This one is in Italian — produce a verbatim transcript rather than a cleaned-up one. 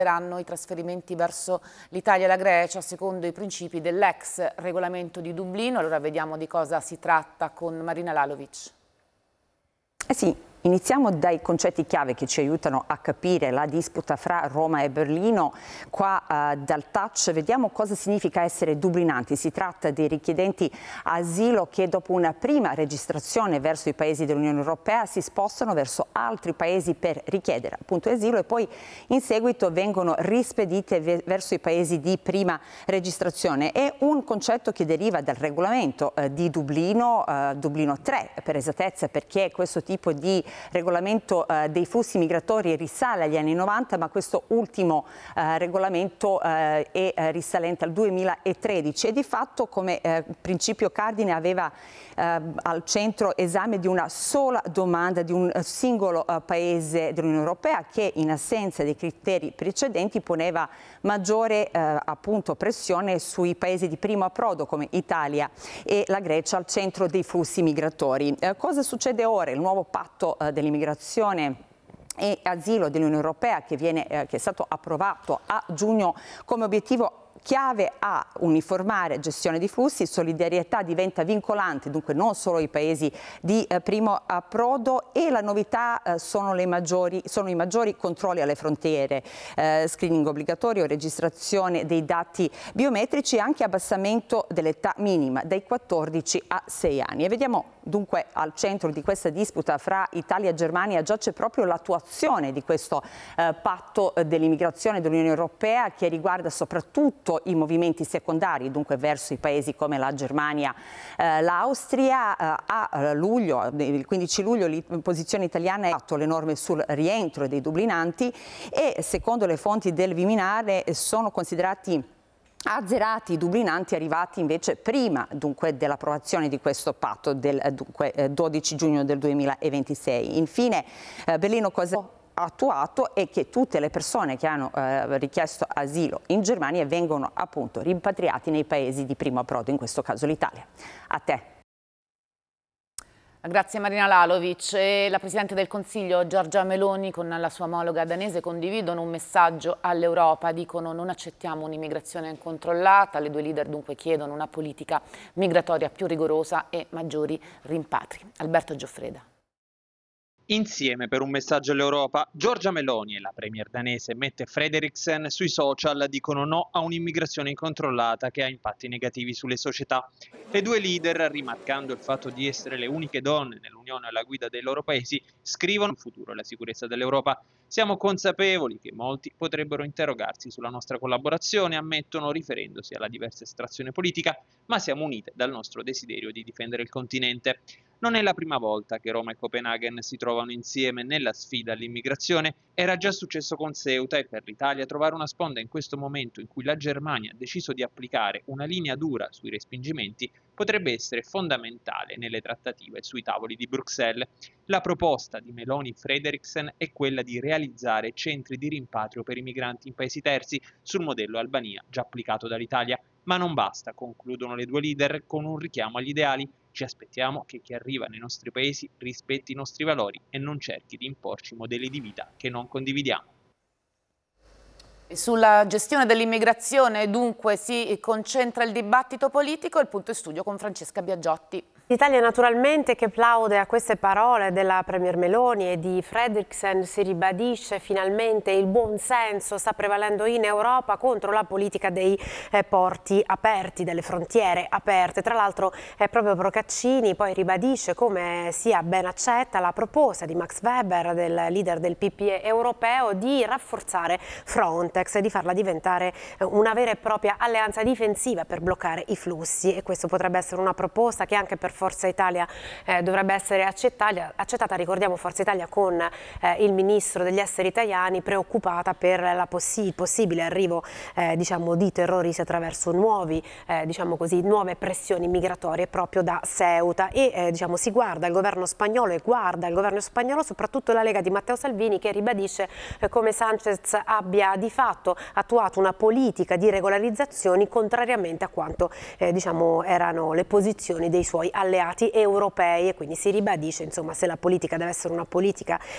saranno i trasferimenti verso l'Italia e la Grecia secondo i principi dell'ex regolamento di Dublino. Allora vediamo di cosa si tratta con Marina Lalovic. Eh sì. Iniziamo dai concetti chiave che ci aiutano a capire la disputa fra Roma e Berlino. Qua uh, dal touch vediamo cosa significa essere dublinanti. Si tratta dei richiedenti asilo che dopo una prima registrazione verso i paesi dell'Unione Europea si spostano verso altri paesi per richiedere appunto asilo e poi in seguito vengono rispedite verso i paesi di prima registrazione. È un concetto che deriva dal regolamento uh, di Dublino, uh, Dublino tre per esattezza, perché questo tipo di regolamento eh, dei flussi migratori risale agli anni novanta, ma questo ultimo eh, regolamento eh, è eh, risalente al duemilatredici e di fatto come eh, principio cardine aveva eh, al centro esame di una sola domanda di un singolo eh, paese dell'Unione Europea che in assenza dei criteri precedenti poneva maggiore eh, appunto pressione sui paesi di primo approdo come Italia e la Grecia al centro dei flussi migratori. Eh, cosa succede ora? Il nuovo patto dell'immigrazione e asilo dell'Unione Europea che, viene, eh, che è stato approvato a giugno come obiettivo chiave a uniformare gestione di flussi, solidarietà diventa vincolante, dunque non solo i paesi di eh, primo approdo e la novità eh, sono, le maggiori, sono i maggiori controlli alle frontiere, eh, screening obbligatorio, registrazione dei dati biometrici e anche abbassamento dell'età minima dai quattordici a sei anni. E vediamo dunque al centro di questa disputa fra Italia e Germania giace proprio l'attuazione di questo eh, patto dell'immigrazione dell'Unione Europea che riguarda soprattutto i movimenti secondari, dunque verso i paesi come la Germania, eh, l'Austria. Eh, a luglio, il quindici luglio, l'imposizione italiana ha fatto le norme sul rientro dei dublinanti e secondo le fonti del Viminale sono considerati azzerati i dublinanti arrivati invece prima dunque dell'approvazione di questo patto del dunque, dodici giugno del duemilaventisei. Infine eh, Berlino cosa attuato è che tutte le persone che hanno eh, richiesto asilo in Germania vengono appunto rimpatriati nei paesi di primo approdo, in questo caso l'Italia. A te. Grazie Marina Lalovic. E la Presidente del Consiglio Giorgia Meloni con la sua omologa danese condividono un messaggio all'Europa, dicono non accettiamo un'immigrazione incontrollata, le due leader dunque chiedono una politica migratoria più rigorosa e maggiori rimpatri. Alberto Gioffreda. Insieme per un messaggio all'Europa, Giorgia Meloni e la premier danese Mette Frederiksen sui social dicono no a un'immigrazione incontrollata che ha impatti negativi sulle società. Le due leader, rimarcando il fatto di essere le uniche donne nell'Unione alla guida dei loro paesi, scrivono il futuro e la sicurezza dell'Europa. Siamo consapevoli che molti potrebbero interrogarsi sulla nostra collaborazione, ammettono riferendosi alla diversa estrazione politica, ma siamo unite dal nostro desiderio di difendere il continente. Non è la prima volta che Roma e Copenaghen si trovano insieme nella sfida all'immigrazione, era già successo con Ceuta e per l'Italia trovare una sponda in questo momento in cui la Germania ha deciso di applicare una linea dura sui respingimenti potrebbe essere fondamentale nelle trattative sui tavoli di Bruxelles. La proposta di Meloni-Frederiksen è quella di realizzare centri di rimpatrio per i migranti in paesi terzi sul modello Albania già applicato dall'Italia. Ma non basta, concludono le due leader con un richiamo agli ideali. Ci aspettiamo che chi arriva nei nostri paesi rispetti i nostri valori e non cerchi di imporci modelli di vita che non condividiamo. Sulla gestione dell'immigrazione dunque si concentra il dibattito politico, il punto in studio con Francesca Biagiotti. L'Italia naturalmente che plaude a queste parole della Premier Meloni e di Frederiksen, si ribadisce finalmente il buon senso sta prevalendo in Europa contro la politica dei eh, porti aperti, delle frontiere aperte. Tra l'altro è proprio Procaccini poi ribadisce come sia ben accetta la proposta di Max Weber, del leader del P P E europeo, di rafforzare Frontex e di farla diventare una vera e propria alleanza difensiva per bloccare i flussi, e questo potrebbe essere una proposta che anche per Forza Italia eh, dovrebbe essere accettata, accettata. Ricordiamo Forza Italia con eh, il ministro degli esteri italiani preoccupata per la possi il possibile arrivo eh, diciamo, di terroristi attraverso nuovi, eh, diciamo così, nuove pressioni migratorie proprio da Ceuta, e eh, diciamo, si guarda il governo spagnolo e guarda il governo spagnolo soprattutto la Lega di Matteo Salvini, che ribadisce eh, come Sanchez abbia di fatto attuato una politica di regolarizzazioni contrariamente a quanto eh, diciamo, erano le posizioni dei suoi alleati europei, e quindi si ribadisce insomma se la politica deve essere una politica